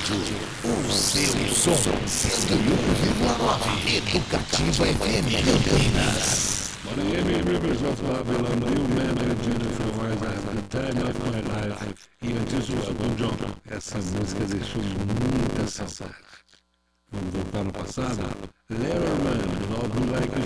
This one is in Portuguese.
o seu som, 101,9 Educativa FM Campinas. Babylon, you man and Jennifer Wise, I have the time of my life. E antes o Elton John. Essa música deixou muita saudade. Vamos voltar no passado. Letterman, Love You Like You